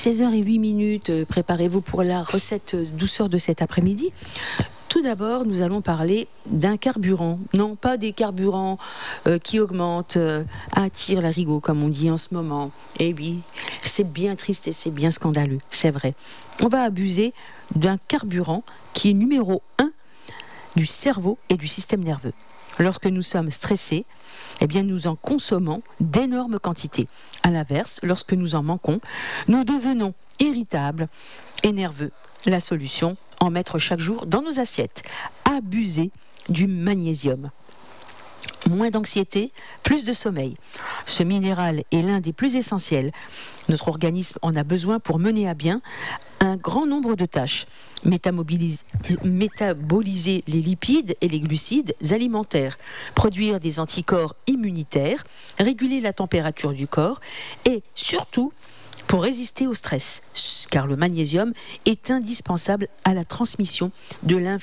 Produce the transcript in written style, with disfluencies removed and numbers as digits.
16h08, préparez-vous pour la recette douceur de cet après-midi. Tout d'abord, nous allons parler d'un carburant. Non, pas des carburants qui augmentent, attirent l'arigot, comme on dit en ce moment. Eh oui, c'est bien triste et c'est bien scandaleux, c'est vrai. On va abuser d'un carburant qui est numéro 1 du cerveau et du système nerveux. Lorsque nous sommes stressés, eh bien nous en consommons d'énormes quantités. À l'inverse, lorsque nous en manquons, nous devenons irritables et nerveux. La solution, en mettre chaque jour dans nos assiettes. Abuser du magnésium. Moins d'anxiété, plus de sommeil. Ce minéral est l'un des plus essentiels. Notre organisme en a besoin pour mener à bien un grand nombre de tâches. Métaboliser les lipides et les glucides alimentaires, produire des anticorps immunitaires, réguler la température du corps et surtout pour résister au stress, car le magnésium est indispensable à la transmission de l'information